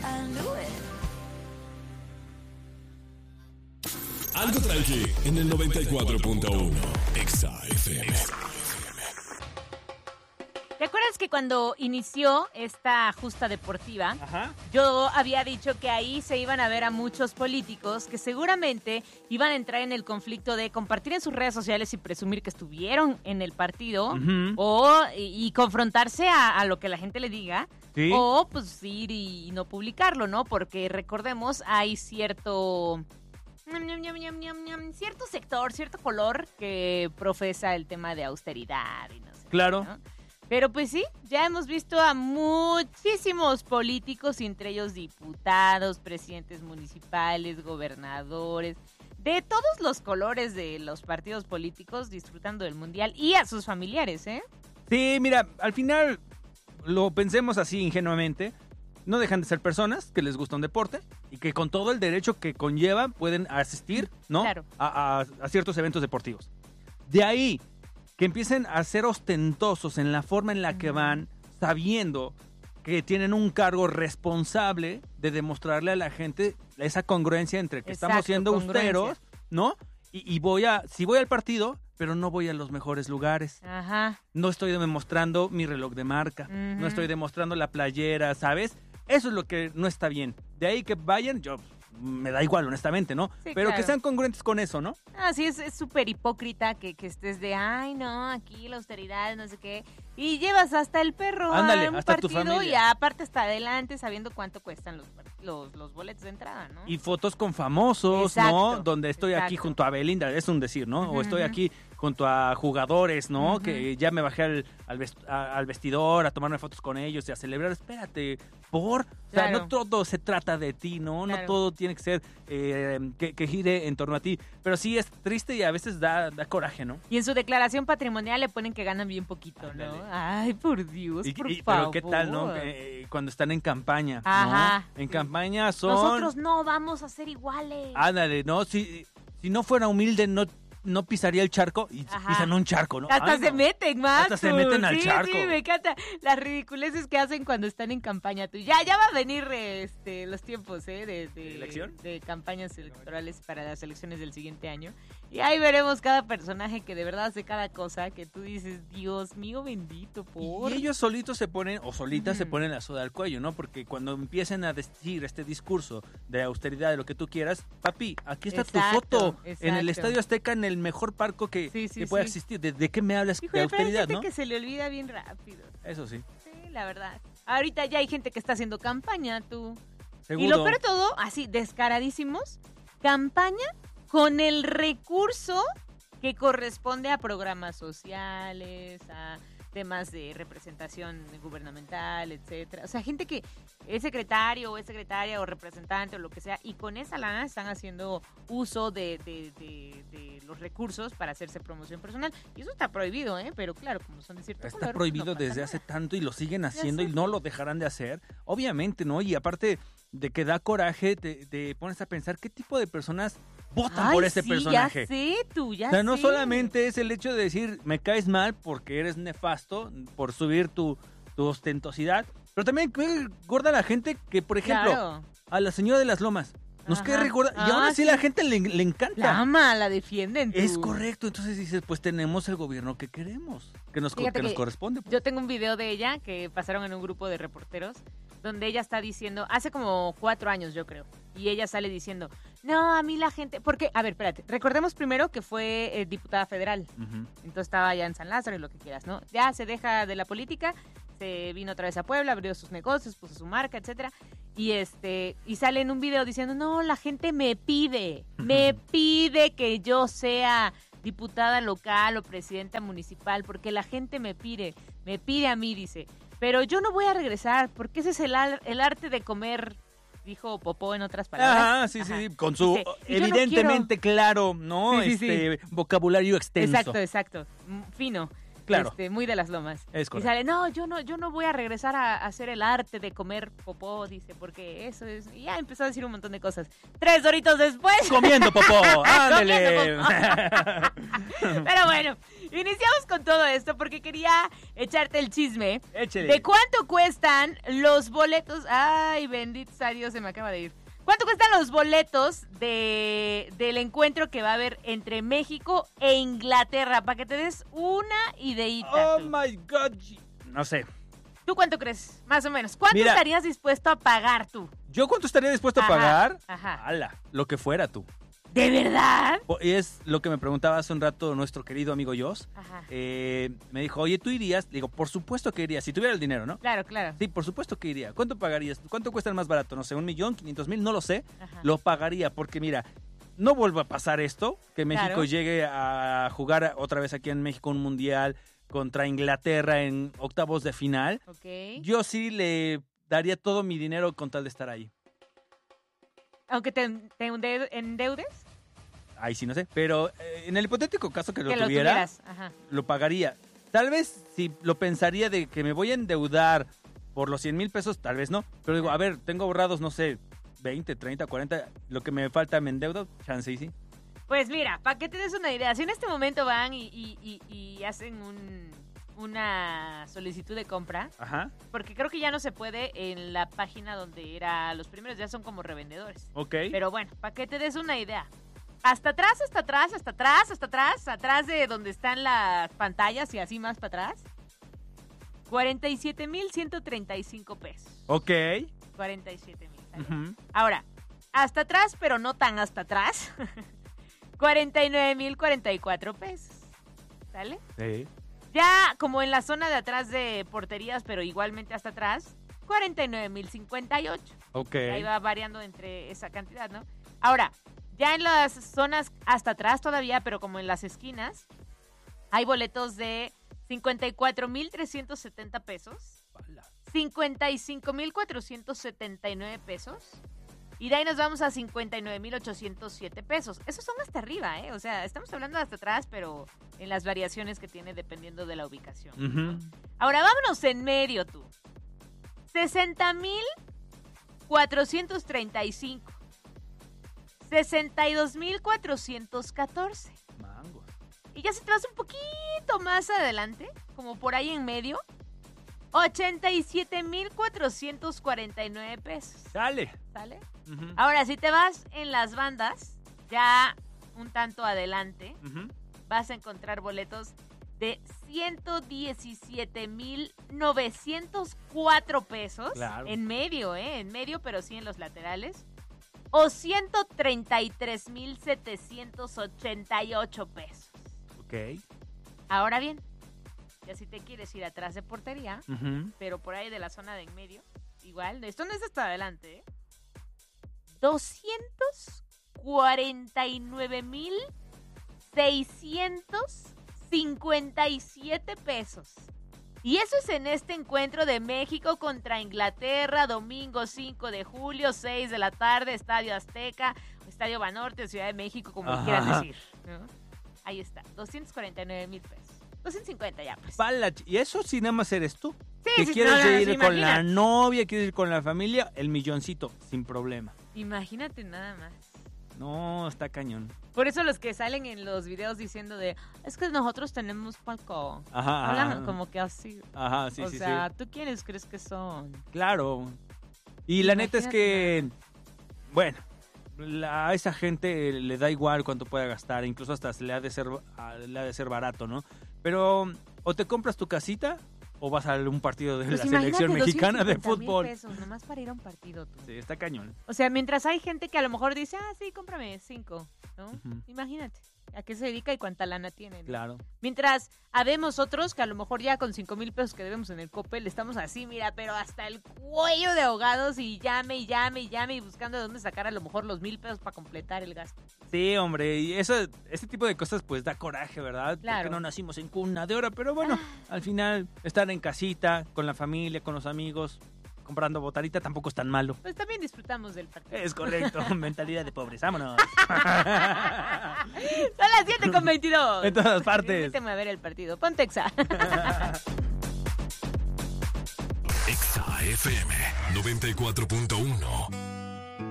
I knew it. Algo tranqui en el 94.1 Exa FM. ¿Te acuerdas que cuando inició esta justa deportiva, Ajá. yo había dicho que ahí se iban a ver a muchos políticos que seguramente iban a entrar en el conflicto de compartir en sus redes sociales y presumir que estuvieron en el partido y confrontarse a lo que la gente le diga, Sí. o pues ir y no publicarlo, ¿no? Porque recordemos, hay cierto sector, cierto color que profesa el tema de austeridad y no sé. Claro. ¿No? Pero pues sí, ya hemos visto a muchísimos políticos, entre ellos diputados, presidentes municipales, gobernadores, de todos los colores de los partidos políticos disfrutando del mundial y a sus familiares, ¿eh? Sí, mira, al final lo pensemos así ingenuamente. No dejan de ser personas que les gusta un deporte y que con todo el derecho que conlleva pueden asistir, ¿no? Claro. A ciertos eventos deportivos. De ahí que empiecen a ser ostentosos en la forma en la que van, sabiendo que tienen un cargo responsable de demostrarle a la gente esa congruencia entre que estamos siendo austeros, ¿no? Y si voy al partido, pero no voy a los mejores lugares. Ajá. No estoy demostrando mi reloj de marca, no estoy demostrando la playera, ¿sabes? Eso es lo que no está bien. De ahí que vayan, yo me da igual, honestamente, ¿no? Sí, pero claro. que sean congruentes con eso, ¿no? Ah, sí, es súper hipócrita que estés de, ay, no, aquí la austeridad, no sé qué. Y llevas hasta el perro Ándale, a un hasta tu partido y familia. aparte hasta adelante sabiendo cuánto cuestan los boletos de entrada, ¿no? Y fotos con famosos, Exacto, ¿no? Donde estoy aquí exacto. junto a Belinda, es un decir, ¿no? O estoy aquí junto a jugadores, ¿no? Que ya me bajé al vestidor a tomarme fotos con ellos y a celebrar. Espérate, O sea, Claro. no todo se trata de ti, ¿no? Claro. No todo tiene que ser que gire en torno a ti. Pero sí es triste y a veces da coraje, ¿no? Y en su declaración patrimonial le ponen que ganan bien poquito, ¿no? Ándale. Ay, por Dios, por Pero favor. qué tal, ¿no? Cuando están en campaña, Ajá, ¿no? En sí. campaña son... Nosotros no vamos a ser iguales. Ándale, ¿no? Si no fuera humilde, no pisaría el charco y Ajá. pisan un charco, ¿no? Hasta Ay, se no. meten más. Hasta se meten al charco. Sí, me encanta. Las ridiculeces que hacen cuando están en campaña. Ya va a venir los tiempos, de elección? De campañas electorales para las elecciones del siguiente año. Y ahí veremos cada personaje que de verdad hace cada cosa que tú dices, Dios mío bendito, por... Y ellos solitos se ponen, o solitas se ponen la soda al cuello, ¿no? Porque cuando empiecen a decir este discurso de austeridad, de lo que tú quieras, papi, aquí está tu Exacto, foto en el exacto. Estadio Azteca, en el mejor parco que pueda sí. existir. ¿De qué me hablas Híjole, de pero hay austeridad, gente no? que se le olvida bien rápido. Eso sí. Sí, la verdad. Ahorita ya hay gente que está haciendo campaña, tú. Seguro. Y lo peor de todo, así, descaradísimos, campaña con el recurso que corresponde a programas sociales, a temas de representación gubernamental, etcétera. O sea, gente que es secretario o es secretaria o representante o lo que sea, y con esa lana están haciendo uso de los recursos para hacerse promoción personal. Y eso está prohibido, ¿eh? Pero claro, como son de cierto Está color, prohibido no pasa desde nada. hace tanto y lo siguen haciendo sé. y no lo dejarán de hacer. Obviamente, ¿no? Y aparte de que da coraje, te pones a pensar qué tipo de personas votan Ay, por este sí, personaje. Ya sé, tú, ya O sea, no sé. solamente es el hecho de decir me caes mal porque eres nefasto, por subir tu ostentosidad, pero también me gorda la gente que, por ejemplo, Claro. a la señora de las Lomas, nos Ajá. cae re gorda, y Ah, aún así sí. la gente le encanta. La ama, la defienden. Tú. Es correcto, entonces dices, pues tenemos el gobierno que queremos, que nos Fíjate que corresponde. Pues. Yo tengo un video de ella que pasaron en un grupo de reporteros donde ella está diciendo, hace como 4 años yo creo, y ella sale diciendo, no, a mí la gente, porque, a ver, espérate, recordemos primero que fue diputada federal, Ujú. entonces estaba allá en San Lázaro y lo que quieras, ¿no? Ya se deja de la política, se vino otra vez a Puebla, abrió sus negocios, puso su marca, etcétera, y sale en un video diciendo, no, la gente me pide que yo sea diputada local o presidenta municipal, porque la gente me pide a mí, dice, pero yo no voy a regresar, porque ese es el arte de comer, dijo Popó en otras palabras. Ah, sí, Ajá. sí, con su Dice, y yo no evidentemente claro, ¿no? Sí, sí, Vocabulario extenso. Exacto, fino. Claro. Muy de las lomas. Es Y correcto. sale, no, yo no voy a regresar a hacer el arte de comer popó, dice, porque eso es... Y ya empezó a decir un montón de cosas. 3 doritos después. Comiendo popó, ándale. Pero bueno, iniciamos con todo esto porque quería echarte el chisme Échele. de cuánto cuestan los boletos. Ay, bendito sea Dios, se me acaba de ir. ¿Cuánto cuestan los boletos del encuentro que va a haber entre México e Inglaterra? Para que te des una ideita. Oh tú. my God. No sé. ¿Tú cuánto crees? Más o menos. ¿Cuánto Mira. estarías dispuesto a pagar tú? ¿Yo cuánto estaría dispuesto a Ajá, pagar? ajá. Ala, lo que fuera tú. ¿De verdad? Y es lo que me preguntaba hace un rato nuestro querido amigo Jos. Ajá. Me dijo, oye, ¿tú irías? Le digo, por supuesto que iría, si tuviera el dinero, ¿no? Claro, claro. Sí, por supuesto que iría. ¿Cuánto pagarías? ¿Cuánto cuesta el más barato? No sé, 1,500,000, no lo sé. Ajá. Lo pagaría porque, mira, no vuelva a pasar esto, que México Claro. llegue a jugar otra vez aquí en México un mundial contra Inglaterra en octavos de final. Ok. Yo sí le daría todo mi dinero con tal de estar ahí. Aunque te endeudes, Ahí sí no sé. Pero en el hipotético caso que lo que lo tuviera, tuvieras. Ajá. lo pagaría. Tal vez si lo pensaría de que me voy a endeudar por los 100,000 pesos, tal vez no. Pero digo, a ver, tengo ahorrados, no sé, 20, 30, 40. Lo que me falta me endeudo, chance y sí. Pues mira, para que te des una idea, si en este momento van y hacen una solicitud de compra, Ajá, porque creo que ya no se puede en la página donde era los primeros, ya son como revendedores. ok. Pero bueno, para que te des una idea. Hasta atrás, hasta atrás, hasta atrás, hasta atrás, atrás de donde están las pantallas y así más para atrás. 47,135 pesos. Ok. 47,000. ¿sale? Ujú. Ahora, hasta atrás, pero no tan hasta atrás. 49,044 pesos. ¿Sale? Sí. Ya como en la zona de atrás de porterías, pero igualmente hasta atrás, 49,058. Ok. Ahí va variando entre esa cantidad, ¿no? Ahora, ya en las zonas hasta atrás todavía, pero como en las esquinas, hay boletos de 54,370 pesos, Pala. 55,479 pesos, y de ahí nos vamos a 59,807 pesos. Esos son hasta arriba, ¿eh? O sea, estamos hablando de hasta atrás, pero en las variaciones que tiene dependiendo de la ubicación. Ujú. Ahora, vámonos en medio, tú. 60,435. 62,414. Mangos. Y ya si te vas un poquito más adelante, como por ahí en medio, 87,449 pesos. Sale. ¿Sale? Ujú. Ahora, si te vas en las bandas, ya un tanto adelante, Ujú. vas a encontrar boletos de 117,904 pesos. Claro. En medio, en medio, pero sí en los laterales. O 133,788 pesos. Ok. Ahora bien, ya si te quieres ir atrás de portería, Ujú. pero por ahí de la zona de en medio, igual, esto no es hasta adelante, 249,657 pesos. Y eso es en este encuentro de México contra Inglaterra, domingo 5 de julio, 6 de la tarde, Estadio Azteca, Estadio Banorte, Ciudad de México, como Ajá. quieran decir, ¿no? Ahí está, 249,000 pesos. 250 ya, pues. Pala. Y eso sí nada más eres tú. Sí, Que sí, quieres no, no, ir sí, con la imagínate. novia, quieres ir con la familia, el milloncito, sin problema. Imagínate nada más. No, está cañón. Por eso los que salen en los videos diciendo de, es que nosotros tenemos palco. Ajá, Hablan ajá. como que así. Ajá, sí, o sí, sea, sí. ¿tú quiénes crees que son? Claro. Y la neta es Imagínate que, bueno, a esa gente le da igual cuánto pueda gastar, incluso hasta le ha de ser barato, ¿no? Pero o te compras tu casita o vas a un partido de Pues la selección imagínate, mexicana de 250,000 fútbol. pesos nomás para ir a un partido, tú. Sí, está cañón. O sea, mientras hay gente que a lo mejor dice, sí, cómprame 5, ¿no? Ujú. Imagínate a qué se dedica y cuánta lana tiene, ¿no? Claro. Mientras habemos otros que a lo mejor ya con 5,000 pesos que debemos en el Coppel estamos así, mira, pero hasta el cuello de ahogados y llame y llame y llame y buscando de dónde sacar a lo mejor los 1,000 pesos para completar el gasto. Sí, hombre, y ese tipo de cosas pues da coraje, ¿verdad? Claro. Porque no nacimos en cuna de oro, pero bueno, al final estar en casita, con la familia, con los amigos, comprando botarita tampoco es tan malo. Pues también disfrutamos del partido. Es correcto, mentalidad de pobres, vámonos. Son las 7:22. En todas partes. Invítame a ver el partido. Ponte Exa. Exa FM 94.1.